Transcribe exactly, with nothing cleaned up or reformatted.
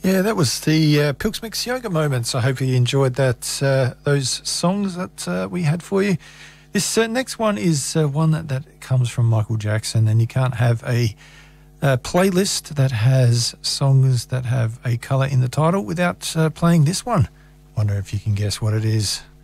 Yeah, that was the uh, Pilks Mix Yoga Moments. I hope you enjoyed that. Uh, those songs that uh, we had for you. This uh, next one is uh, one that, that comes from Michael Jackson, and you can't have a, a playlist that has songs that have a colour in the title without uh, playing this one. Wonder if you can guess what it is.